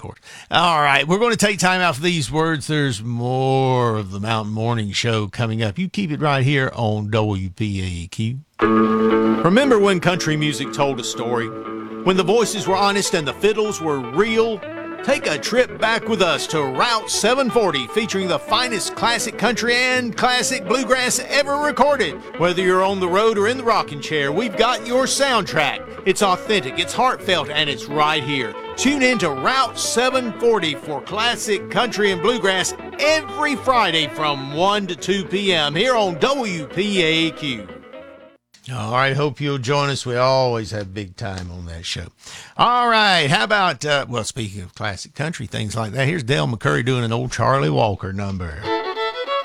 course. All right, we're going to take time out for these words. There's more of the Mountain Morning Show coming up. You keep it right here on WPAQ. Remember when country music told a story? When the voices were honest and the fiddles were real? Take a trip back with us to Route 740, featuring the finest classic country and classic bluegrass ever recorded. Whether you're on the road or in the rocking chair, we've got your soundtrack. It's authentic, it's heartfelt, and it's right here. Tune in to Route 740 for classic country and bluegrass every Friday from 1 to 2 p.m. here on WPAQ. All right, hope you'll join us. We always have big time on that show. All right, how about, speaking of classic country, things like that, here's Del McCurry doing an old Charlie Walker number.